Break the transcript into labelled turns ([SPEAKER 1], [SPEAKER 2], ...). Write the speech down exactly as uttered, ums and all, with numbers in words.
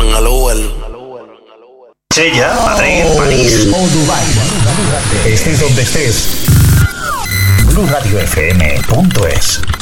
[SPEAKER 1] en el Uber.
[SPEAKER 2] Sella, Madrid, París o Dubái. Estés donde estés. Blu Radio F M punto es